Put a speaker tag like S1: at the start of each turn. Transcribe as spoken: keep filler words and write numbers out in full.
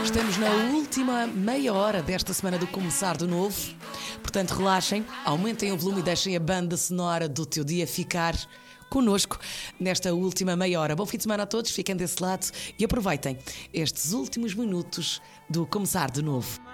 S1: Estamos na última meia hora desta semana do Começar de Novo. Portanto, relaxem, aumentem o volume e deixem a banda sonora do teu dia ficar connosco nesta última meia hora. Bom fim de semana a todos, fiquem desse lado e aproveitem estes últimos minutos do Começar de Novo.